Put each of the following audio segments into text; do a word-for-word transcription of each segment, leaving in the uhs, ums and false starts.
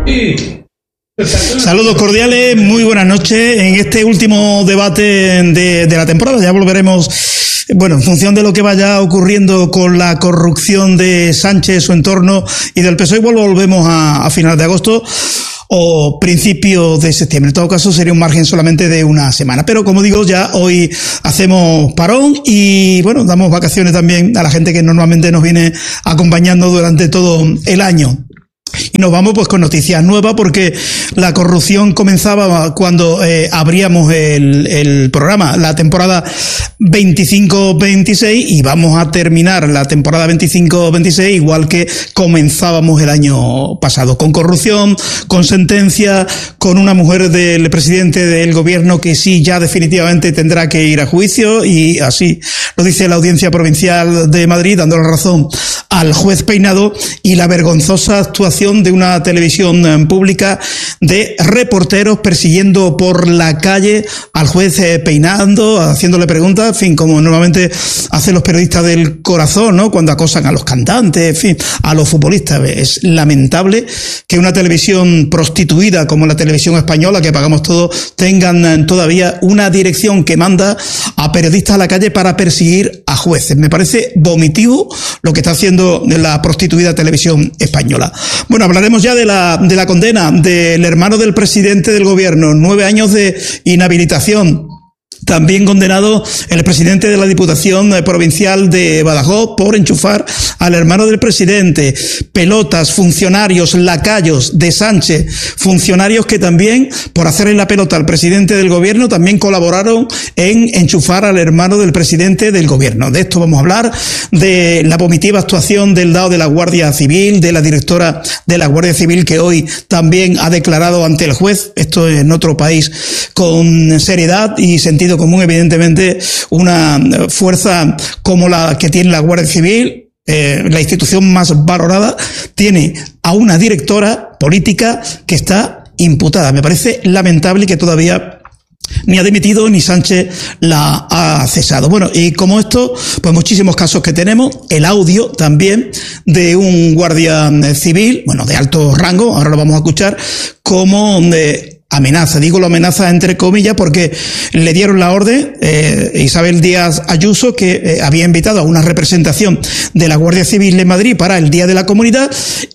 Saludos cordiales, muy buenas noches. En este último debate de, de la temporada ya volveremos, bueno, en función de lo que vaya ocurriendo con la corrupción de Sánchez, su entorno y del P S O E, igual volvemos a, a finales de agosto o principios de septiembre. En todo caso sería un margen solamente de una semana. Pero como digo, ya hoy hacemos parón y bueno, damos vacaciones también a la gente que normalmente nos viene acompañando durante todo el año. Y nos vamos pues con noticias nuevas, porque la corrupción comenzaba cuando eh, abríamos el, el programa, la temporada veinticinco veintiséis, y vamos a terminar la temporada veinticinco veintiséis igual que comenzábamos el año pasado, con corrupción, con sentencia, con una mujer del presidente del gobierno que sí ya definitivamente tendrá que ir a juicio, y así lo dice la Audiencia Provincial de Madrid, dando la razón al juez Peinado, y la vergonzosa actuación de una televisión pública de reporteros persiguiendo por la calle al juez Peinado, haciéndole preguntas, en fin, como normalmente hacen los periodistas del corazón, ¿no?, cuando acosan a los cantantes, en fin, a los futbolistas. Es lamentable que una televisión prostituida como la televisión española, que pagamos todos, tengan todavía una dirección que manda a periodistas a la calle para perseguir a jueces. Me parece vomitivo lo que está haciendo la prostituida televisión española. Bueno, hablaremos ya de la, de la condena del hermano del presidente del gobierno, nueve años de inhabilitación. También condenado el presidente de la Diputación Provincial de Badajoz por enchufar al hermano del presidente. Pelotas, funcionarios, lacayos de Sánchez, funcionarios que también, por hacerle la pelota al presidente del gobierno, también colaboraron en enchufar al hermano del presidente del gobierno. De esto vamos a hablar, de la vomitiva actuación del D A O de la Guardia Civil, de la directora de la Guardia Civil, que hoy también ha declarado ante el juez, esto en otro país, con seriedad y sentido común, evidentemente, una fuerza como la que tiene la Guardia Civil, eh, la institución más valorada, tiene a una directora política que está imputada. Me parece lamentable que todavía ni ha dimitido ni Sánchez la ha cesado. Bueno, y como esto, pues muchísimos casos que tenemos, el audio también de un guardia civil, bueno, de alto rango, ahora lo vamos a escuchar, como de amenaza, digo lo amenaza entre comillas porque le dieron la orden, eh, Isabel Díaz Ayuso, que eh, había invitado a una representación de la Guardia Civil en Madrid para el Día de la Comunidad,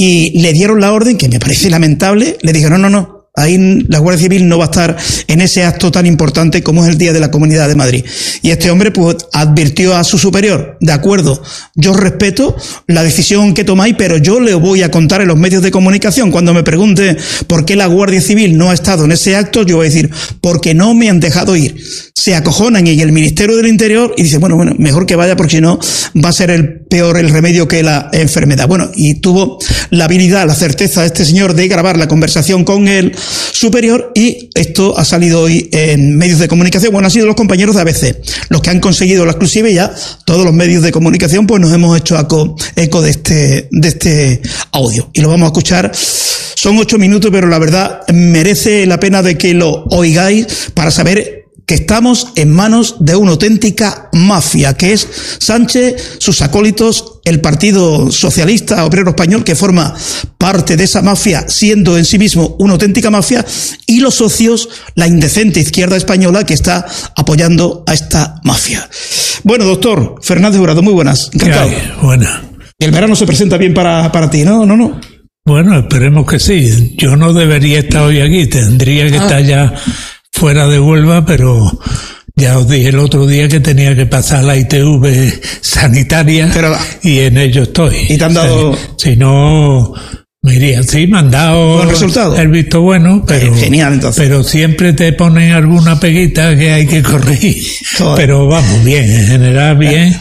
y le dieron la orden, que me parece lamentable, le dijeron no, no, ahí la Guardia Civil no va a estar en ese acto tan importante como es el Día de la Comunidad de Madrid. Y este hombre pues advirtió a su superior, de acuerdo, yo respeto la decisión que tomáis, pero yo le voy a contar en los medios de comunicación, cuando me pregunte por qué la Guardia Civil no ha estado en ese acto, yo voy a decir, porque no me han dejado ir. Se acojonan en el Ministerio del Interior y dicen, bueno, bueno, mejor que vaya porque si no va a ser el peor el remedio que la enfermedad. Bueno, y tuvo la habilidad, la certeza de este señor de grabar la conversación con el superior, y esto ha salido hoy en medios de comunicación. Bueno, han sido los compañeros de A B C los que han conseguido la exclusiva, y ya todos los medios de comunicación pues nos hemos hecho eco, eco de este, de este audio, y lo vamos a escuchar. Son ocho minutos, pero la verdad merece la pena de que lo oigáis para saber que estamos en manos de una auténtica mafia, que es Sánchez, sus acólitos, el Partido Socialista Obrero Español, que forma parte de esa mafia, siendo en sí mismo una auténtica mafia, y los socios, la indecente izquierda española, que está apoyando a esta mafia. Bueno, doctor Fernández Jurado, muy buenas. Encantado. Buena. El verano se presenta bien para, para ti, ¿no? ¿No, no? Bueno, esperemos que sí. Yo no debería estar hoy aquí, tendría que ah. estar ya fuera de Huelva, pero ya os dije el otro día que tenía que pasar la I T V sanitaria, pero, y en ello estoy. ¿Y te han dado? O sea, si no, me iría. Sí, me han dado ¿buen resultado? El visto bueno, pero, eh, genial, entonces. Pero siempre te ponen alguna peguita que hay que corregir. Joder. Pero vamos, bien, en general bien.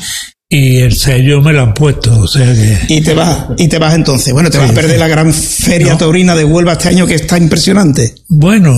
Y el sello me lo han puesto, o sea que... Y te vas, y te vas entonces. Bueno, te sí, vas a perder sí. la gran feria no. taurina de Huelva este año, que está impresionante. Bueno,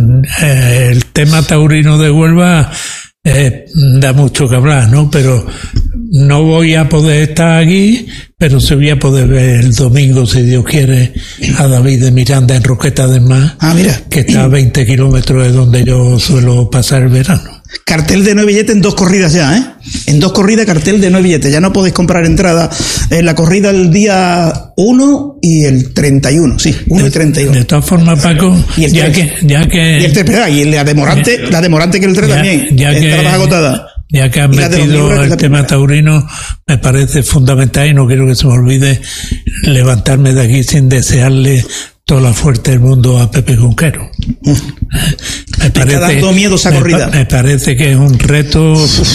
eh, el tema taurino de Huelva eh, da mucho que hablar, ¿no? Pero no voy a poder estar aquí, pero sí voy a poder ver el domingo, si Dios quiere, a David de Miranda en Roqueta del Mar, ah, mira. que está a veinte kilómetros de donde yo suelo pasar el verano. Cartel de nueve billetes en dos corridas ya, ¿eh? En dos corridas, cartel de nueve billetes. Ya no podéis comprar entrada en la corrida el día uno y el treinta y uno, sí, uno y treinta y uno. De todas formas, Paco, y el ya que, ya que... Y, el tres, y la de Morante, ya, la de Morante que el tres ya, también, ya que, entradas agotadas. Ya que has metido el tema taurino, me parece fundamental y no quiero que se me olvide levantarme de aquí sin desearle toda la suerte del mundo a Pepe Conquero. Mm. Me parece, está dando miedo esa corrida. Me, me parece que es un reto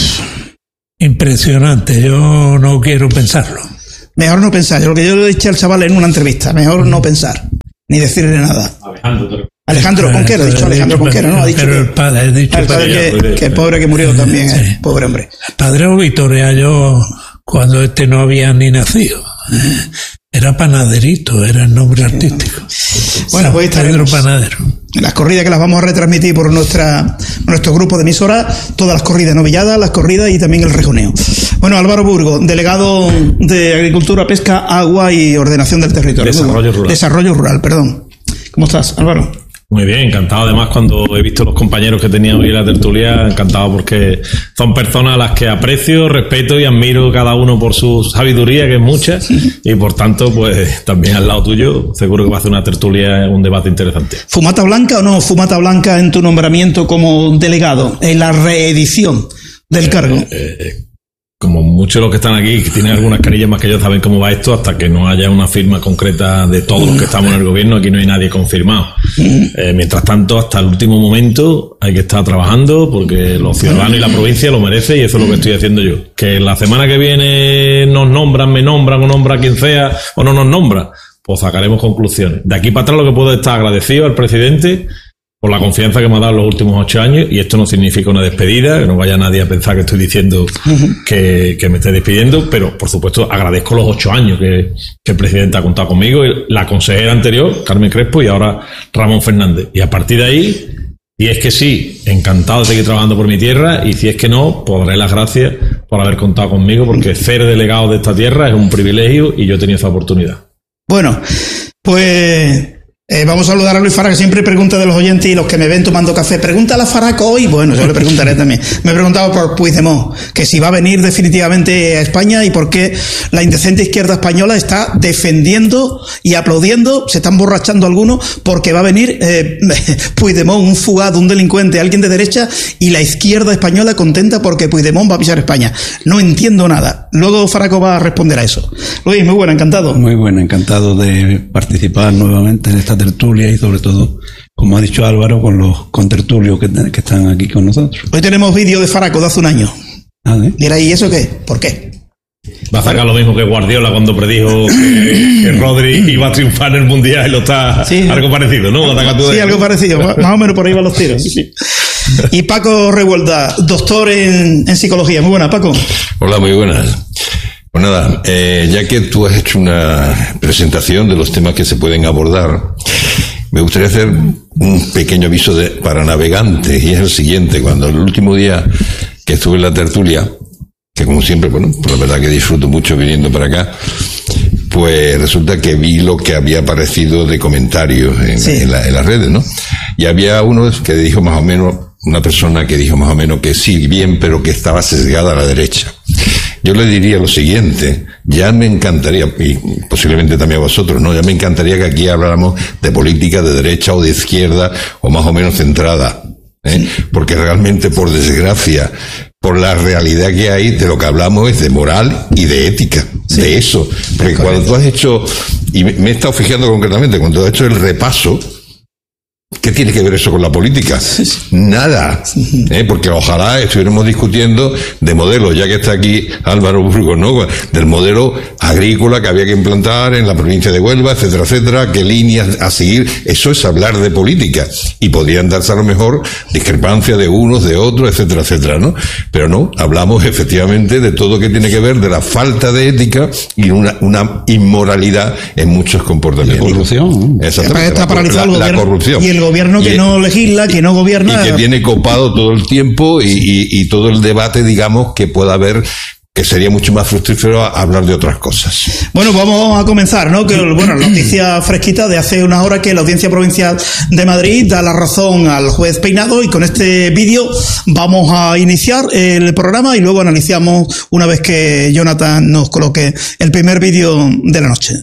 impresionante. Yo no quiero pensarlo. Mejor no pensar. Lo que yo le he dicho al chaval en una entrevista, mejor no pensar, ni decirle nada. Alejandro, Alejandro Conquero, ha dicho Alejandro Conquero, ¿no? Ha dicho pero el padre, he dicho el padre que, que el pobre que murió también, sí. eh, pobre hombre. El padre lo victoria yo cuando este no había ni nacido. Era Panaderito, era el nombre artístico. Bueno, pues Pedro Panadero. Las corridas que las vamos a retransmitir por nuestra nuestro grupo de emisoras, todas las corridas novilladas, las corridas y también el rejoneo. Bueno, Álvaro Burgo, delegado de Agricultura, Pesca, Agua y Ordenación del Territorio. Desarrollo Rural. Desarrollo Rural, perdón. ¿Cómo estás, Álvaro? Muy bien, encantado. Además, cuando he visto los compañeros que tenían hoy en la tertulia, encantado porque son personas a las que aprecio, respeto y admiro cada uno por su sabiduría, que es mucha, y por tanto, pues también al lado tuyo, seguro que va a hacer una tertulia, un debate interesante. ¿Fumata blanca o no fumata blanca en tu nombramiento como delegado, en la reedición del cargo? Eh, eh, Como muchos de los que están aquí, que tienen algunas carillas más que yo, saben cómo va esto, hasta que no haya una firma concreta de todos los que estamos en el gobierno, aquí no hay nadie confirmado. Eh, mientras tanto, hasta el último momento hay que estar trabajando porque los ciudadanos y la provincia lo merecen, y eso es lo que estoy haciendo yo. Que la semana que viene nos nombran, me nombran o nombra quien sea, o no nos nombra, pues sacaremos conclusiones. De aquí para atrás lo que puedo es estar agradecido al presidente por la confianza que me ha dado en los últimos ocho años, y esto no significa una despedida, que no vaya nadie a pensar que estoy diciendo que, que me esté despidiendo, pero por supuesto agradezco los ocho años que, que el presidente ha contado conmigo, la consejera anterior, Carmen Crespo, y ahora Ramón Fernández. Y a partir de ahí, si es que sí, encantado de seguir trabajando por mi tierra, y si es que no, pues daré las gracias por haber contado conmigo, porque ser delegado de esta tierra es un privilegio y yo he tenido esa oportunidad. Bueno, pues... Eh, vamos a saludar a Luis Fara, que siempre pregunta de los oyentes y los que me ven tomando café. Pregúntale a Faraco hoy. Bueno, yo le preguntaré también. Me he preguntado por Puigdemont, que si va a venir definitivamente a España y por qué la indecente izquierda española está defendiendo y aplaudiendo, se están borrachando algunos, porque va a venir eh, Puigdemont, un fugado, un delincuente, alguien de derecha, y la izquierda española contenta porque Puigdemont va a pisar España. No entiendo nada. Luego Faraco va a responder a eso. Luis, muy buena, encantado. Muy buena, encantado de participar nuevamente en esta tertulia y sobre todo, como ha dicho Álvaro, con los contertulios que, que están aquí con nosotros. Hoy tenemos vídeo de Faraco de hace un año. Ah, ¿eh? Mira, ¿y eso qué? ¿Por qué? Va a sacar lo mismo que Guardiola cuando predijo que, que Rodri iba a triunfar en el Mundial, y lo está sí, algo parecido, ¿no? Sí, algo parecido, más o menos por ahí van los tiros. Sí. Y Paco Revuelta, doctor en, en psicología. Muy buena, Paco. Hola, muy buenas. Pues nada, eh, ya que tú has hecho una presentación de los temas que se pueden abordar, me gustaría hacer un pequeño aviso de, para navegantes, y es el siguiente. Cuando el último día que estuve en la tertulia, que como siempre, bueno, pues la verdad que disfruto mucho viniendo para acá, pues resulta que vi lo que había aparecido de comentarios en, sí. en, la, en las redes, ¿no? Y había uno que dijo más o menos, una persona que dijo más o menos que sí, bien, pero que estaba sesgada a la derecha. Yo le diría lo siguiente, ya me encantaría, y posiblemente también a vosotros, ¿no? Ya me encantaría que aquí habláramos de política de derecha o de izquierda, o más o menos centrada, ¿eh? Porque realmente, por desgracia, por la realidad que hay, de lo que hablamos es de moral y de ética, sí, de eso. Porque cuando tú has hecho, y me he estado fijando concretamente, cuando tú has hecho el repaso, ¿qué tiene que ver eso con la política? Nada, ¿eh? Porque ojalá estuviéramos discutiendo de modelos, ya que está aquí Álvaro Burgos, ¿no? Del modelo agrícola que había que implantar en la provincia de Huelva, etcétera, etcétera, qué líneas a seguir. Eso es hablar de política, y podrían darse a lo mejor discrepancias de unos, de otros, etcétera, etcétera, ¿no? Pero no, hablamos efectivamente de todo que tiene que ver de la falta de ética y una, una inmoralidad en muchos comportamientos. La corrupción. Exactamente. Está paralizado la, la corrupción. Y el gobierno que y, no legisla, que no gobierna. Y que tiene copado todo el tiempo y, y, y todo el debate, digamos, que pueda haber que sería mucho más fructífero hablar de otras cosas. Bueno, vamos a comenzar, ¿no? Que, bueno, la noticia fresquita de hace una hora que la Audiencia Provincial de Madrid da la razón al juez Peinado, y con este vídeo vamos a iniciar el programa y luego analizamos una vez que Jonathan nos coloque el primer vídeo de la noche.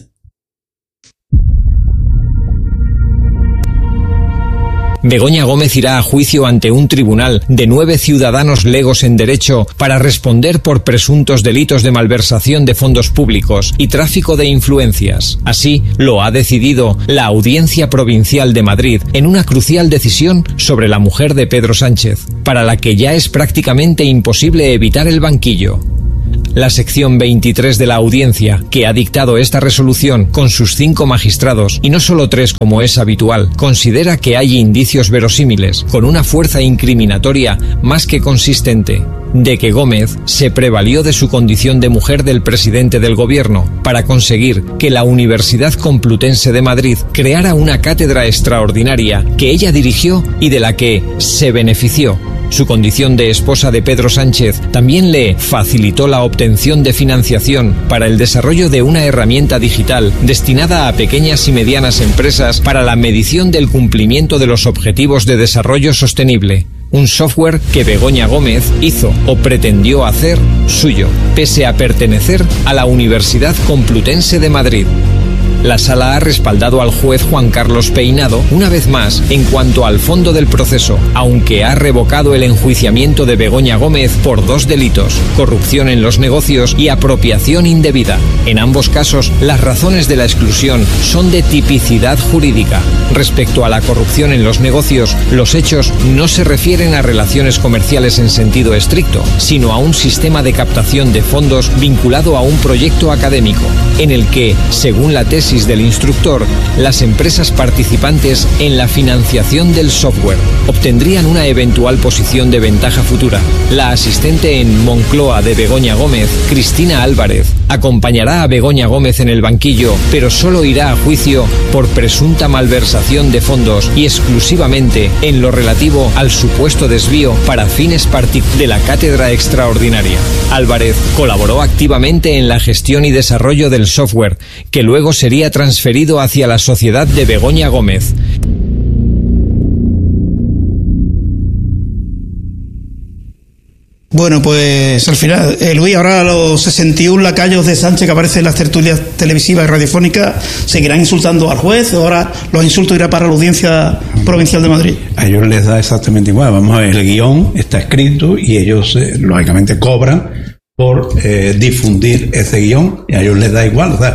Begoña Gómez irá a juicio ante un tribunal de nueve ciudadanos legos en derecho para responder por presuntos delitos de malversación de fondos públicos y tráfico de influencias. Así lo ha decidido la Audiencia Provincial de Madrid en una crucial decisión sobre la mujer de Pedro Sánchez, para la que ya es prácticamente imposible evitar el banquillo. La sección veintitrés de la audiencia, que ha dictado esta resolución con sus cinco magistrados, y no solo tres como es habitual, considera que hay indicios verosímiles, con una fuerza incriminatoria más que consistente, de que Gómez se prevalió de su condición de mujer del presidente del gobierno para conseguir que la Universidad Complutense de Madrid creara una cátedra extraordinaria que ella dirigió y de la que se benefició. Su condición de esposa de Pedro Sánchez también le facilitó la obtención de financiación para el desarrollo de una herramienta digital destinada a pequeñas y medianas empresas para la medición del cumplimiento de los Objetivos de Desarrollo Sostenible. Un software que Begoña Gómez hizo o pretendió hacer suyo, pese a pertenecer a la Universidad Complutense de Madrid. La Sala ha respaldado al juez Juan Carlos Peinado una vez más en cuanto al fondo del proceso, aunque ha revocado el enjuiciamiento de Begoña Gómez por dos delitos: corrupción en los negocios y apropiación indebida. En ambos casos, las razones de la exclusión son de tipicidad jurídica. Respecto a la corrupción en los negocios, los hechos no se refieren a relaciones comerciales en sentido estricto, sino a un sistema de captación de fondos vinculado a un proyecto académico, en el que, según la tesis del instructor, las empresas participantes en la financiación del software obtendrían una eventual posición de ventaja futura. La asistente en Moncloa de Begoña Gómez, Cristina Álvarez, acompañará a Begoña Gómez en el banquillo, pero solo irá a juicio por presunta malversación de fondos y exclusivamente en lo relativo al supuesto desvío para fines particulares de la cátedra extraordinaria. Álvarez colaboró activamente en la gestión y desarrollo del software, que luego sería transferido hacia la sociedad de Begoña Gómez. Bueno, pues al final, eh, Luis, ahora los sesenta y uno lacayos de Sánchez que aparecen en las tertulias televisivas y radiofónicas seguirán insultando al juez, o ahora los insultos irán para la Audiencia Provincial de Madrid. A ellos les da exactamente igual. Vamos a ver, el guión está escrito y ellos eh, lógicamente cobran por eh, difundir ese guión, y a ellos les da igual. O sea,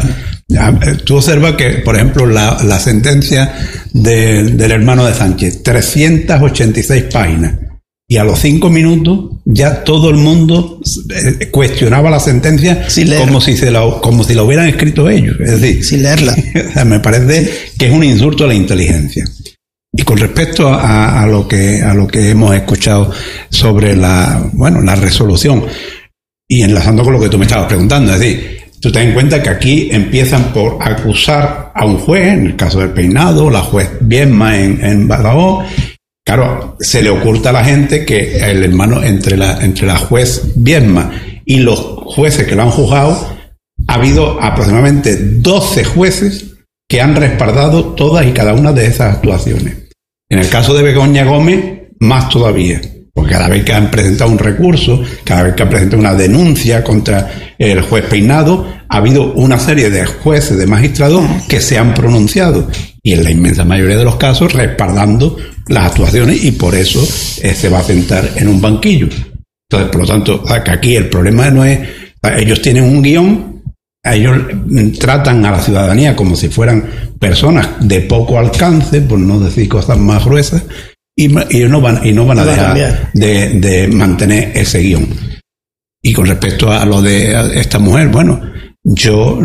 tú observas que, por ejemplo, la, la sentencia de, del hermano de Sánchez, trescientas ochenta y seis páginas, y a los cinco minutos ya todo el mundo eh, cuestionaba la sentencia como si se la, como si la hubieran escrito ellos, es decir, sin leerla. O sea, me parece que es un insulto a la inteligencia. Y con respecto a, a lo que a lo que hemos escuchado sobre la bueno la resolución, y enlazando con lo que tú me estabas preguntando, es decir, tú ten en cuenta que aquí empiezan por acusar a un juez, en el caso del Peinado, la juez Viedma en, en Badajoz. Claro, se le oculta a la gente que el hermano, entre la, entre la juez Viedma y los jueces que lo han juzgado, ha habido aproximadamente doce jueces que han respaldado todas y cada una de esas actuaciones. En el caso de Begoña Gómez, más todavía, porque cada vez que han presentado un recurso, cada vez que han presentado una denuncia contra el juez Peinado, ha habido una serie de jueces, de magistrados que se han pronunciado, y en la inmensa mayoría de los casos respaldando las actuaciones, y por eso eh, se va a sentar en un banquillo. Entonces, por lo tanto, que aquí el problema no es, ellos tienen un guión, ellos tratan a la ciudadanía como si fueran personas de poco alcance, por no decir cosas más gruesas, y, y no van, y no van a dejar de, de mantener ese guión. Y con respecto a lo de esta mujer, bueno, yo,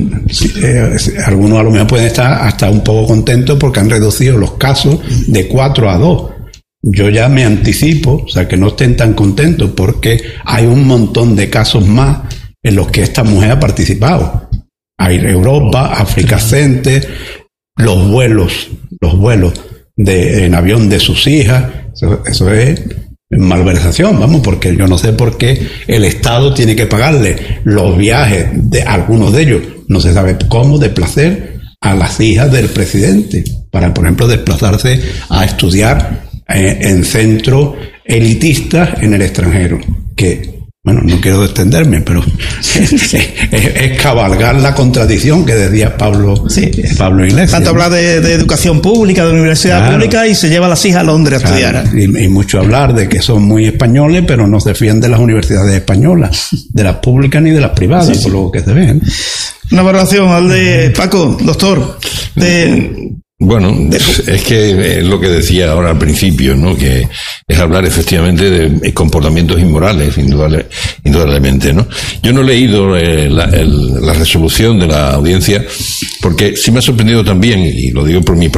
eh, algunos a lo mejor pueden estar hasta un poco contentos porque han reducido los casos de cuatro a dos. Yo ya me anticipo, o sea, que no estén tan contentos, porque hay un montón de casos más en los que esta mujer ha participado. Hay Europa, África Center, los vuelos, los vuelos de, en avión de sus hijas, eso, eso es malversación, vamos, porque yo no sé por qué el Estado tiene que pagarle los viajes de algunos de ellos, no se sabe cómo, de placer a las hijas del presidente, para, por ejemplo, desplazarse a estudiar eh, en centros elitistas en el extranjero, que, bueno, no quiero extenderme, pero es, es, es cabalgar la contradicción que decía Pablo, sí. Pablo Iglesias. Tanto hablar de, de educación pública, de universidad claro. pública, y se lleva a las hijas a Londres a claro. estudiar. Y, y mucho hablar de que son muy españoles, pero no se defienden las universidades españolas, de las públicas ni de las privadas, sí, sí. por lo que se ven. Una valoración al de Paco, doctor. De... Bueno, es que es lo que decía ahora al principio, ¿no? Que es hablar efectivamente de comportamientos inmorales, indudable, indudablemente, ¿no? Yo no he leído eh, la, el, la resolución de la audiencia porque sí me ha sorprendido también, y lo digo por mi